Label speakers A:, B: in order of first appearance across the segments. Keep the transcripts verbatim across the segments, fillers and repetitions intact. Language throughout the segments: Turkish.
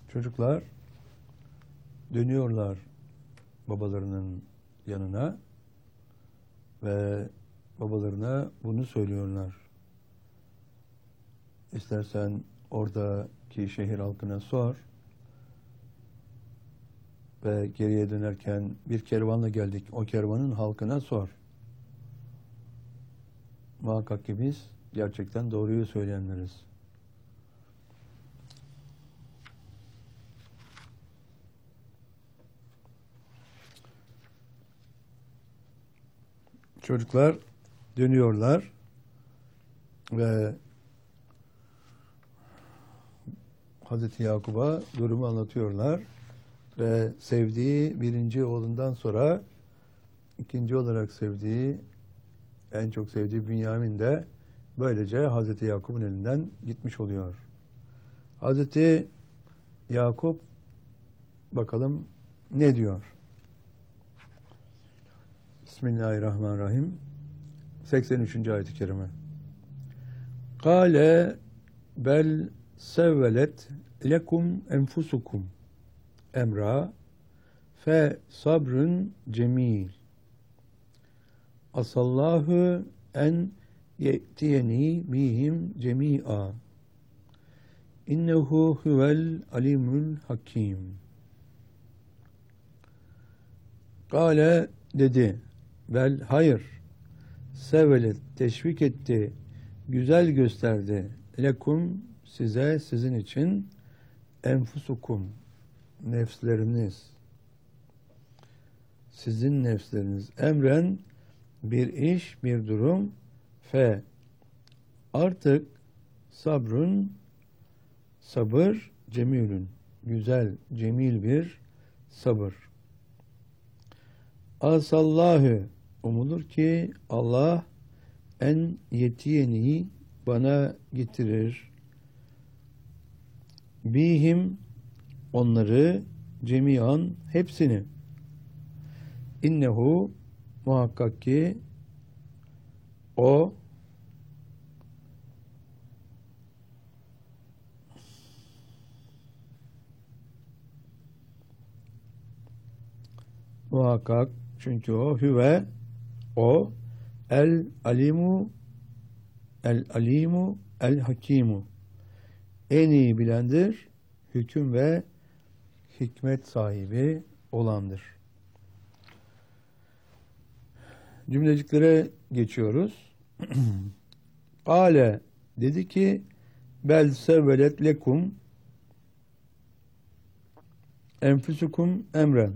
A: Çocuklar dönüyorlar babalarının yanına ve babalarına bunu söylüyorlar. İstersen oradaki şehir halkına sor ve geriye dönerken bir kervanla geldik, o kervanın halkına sor. Muhakkak ki biz gerçekten doğruyu söyleyenleriz. Çocuklar dönüyorlar ve Hazreti Yakub'a durumu anlatıyorlar ve sevdiği birinci oğlundan sonra ikinci olarak sevdiği, en çok sevdiği Bünyamin de böylece Hazreti Yakup'un elinden gitmiş oluyor. Hazreti Yakup bakalım ne diyor? Bismillahirrahmanirrahim. seksen üçüncü ayet-i kerime. Kâle bel sevvelet lekum enfusukum emra fe sabrun cemil. Asallahu en ye'tiyeni bihim cemi'a. İnnehu huvel alimul hakim. Kâle dedi. Bel hayır. Sevelet teşvik etti. Güzel gösterdi. Lekum size, sizin için enfusukum nefsleriniz. Sizin nefsleriniz. Emren bir iş, bir durum. Fe artık sabrın sabır cemilün. Güzel, cemil bir sabır. Asallahu umulur ki Allah en yetiyeni bana getirir. Bihim onları cemiyan hepsini. İnnehu muhakkak ki o muhakkak çünkü o hüve o el alimu el alimu el hakimu en iyi bilendir, hüküm ve hikmet sahibi olandır. Cümleciklere geçiyoruz. Ale dedi ki bel sevvelet lekum enfusukum emren.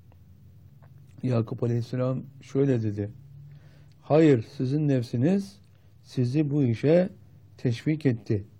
A: Yakup Aleyhisselam şöyle dedi. Hayır, sizin nefsiniz sizi bu işe teşvik etti.